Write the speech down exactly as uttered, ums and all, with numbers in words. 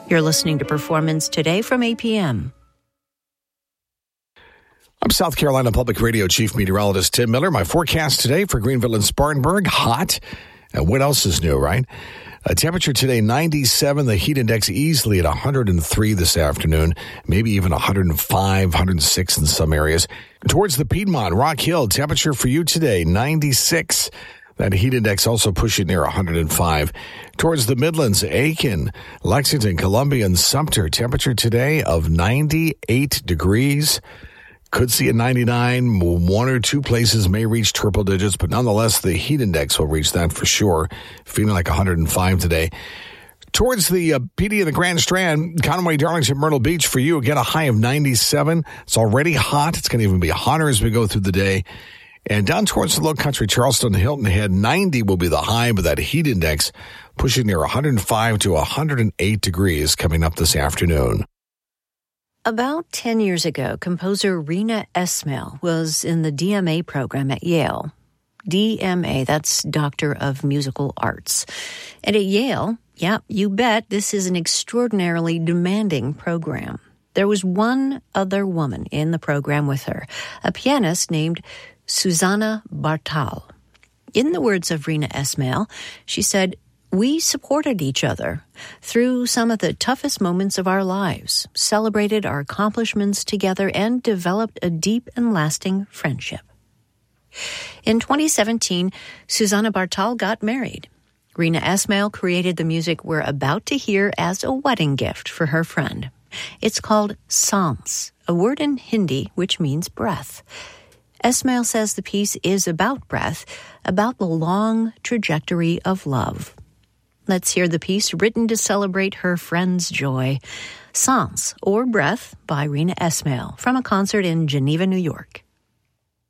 You're listening to Performance Today from A P M. I'm South Carolina Public Radio Chief Meteorologist Tim Miller. My forecast today for Greenville and Spartanburg, hot. And what else is new, right? A temperature today, ninety-seven. The heat index easily at one hundred three this afternoon, maybe even one hundred five, one hundred six in some areas. Towards the Piedmont, Rock Hill, temperature for you today, ninety-six. That heat index also pushing near one hundred five. Towards the Midlands, Aiken, Lexington, Columbia, and Sumter, temperature today of ninety-eight degrees. Could see a ninety-nine. One or two places may reach triple digits, but nonetheless, the heat index will reach that for sure. Feeling like one hundred five today. Towards the uh, P D and the Grand Strand, Conway, Darlington, Myrtle Beach for you, again, a high of ninety-seven. It's already hot. It's going to even be hotter as we go through the day. And down towards the Low Country, Charleston, Hilton Head, ninety will be the high, but that heat index pushing near one hundred five to one hundred eight degrees coming up this afternoon. About ten years ago, composer Rena Esmail was in the D M A program at Yale. D M A, that's Doctor of Musical Arts. And at Yale, yeah, you bet, this is an extraordinarily demanding program. There was one other woman in the program with her, a pianist named Susanna Bartal. In the words of Rena Esmail, she said, "We supported each other through some of the toughest moments of our lives, celebrated our accomplishments together, and developed a deep and lasting friendship." In twenty seventeen, Susanna Bartal got married. Rena Esmail created the music we're about to hear as a wedding gift for her friend. It's called Saans, a word in Hindi which means breath. Esmail says the piece is about breath, about the long trajectory of love. Let's hear the piece written to celebrate her friend's joy. Saans, or Breath, by Rena Esmail, from a concert in Geneva, New York.